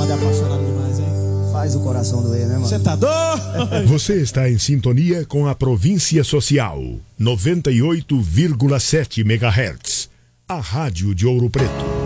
Ele é apaixonado demais, hein? Faz o coração doer, né, mano? Você tá doido? Você está em sintonia com a Província Social, 98,7 MHz. A Rádio de Ouro Preto.